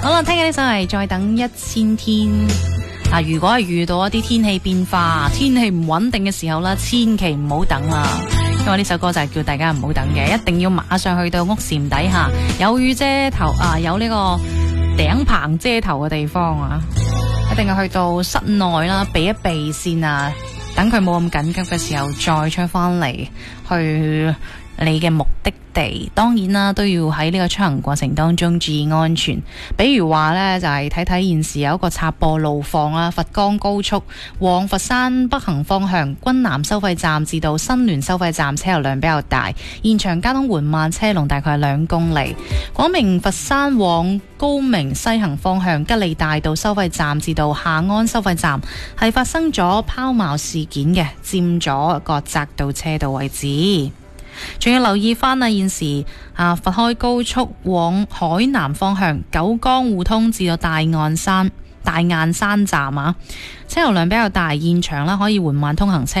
好啦，聽緊呢首係再等1000天。如果係遇到一啲天氣變化、天氣唔穩定嘅時候啦，千祈唔好等啦。因為呢首歌就係叫大家唔好等嘅，一定要馬上去到屋檐底下有雨遮頭有呢個頂棚遮頭嘅地方啊，一定係去到室內啦，避一避先啊，等佢冇咁緊急嘅時候再出翻嚟去你嘅目的地。當然啦，都要喺呢個出行過程當中注意安全。比如話呢，就係睇睇現時有一個插播路況啦，佛岡高速往佛山北行方向軍南收費站至到新聯收費站車流量比較大，現場交通緩慢，車龍大概係2公里。廣明佛山往高明西行方向吉利大道收費站至到下安收費站係發生咗拋錨事件嘅，佔咗個匝道車道位置。仲要留意翻現時佛開高速往海南方向九江互通至到大雁山站車流量比較大，現場可以緩慢通行車。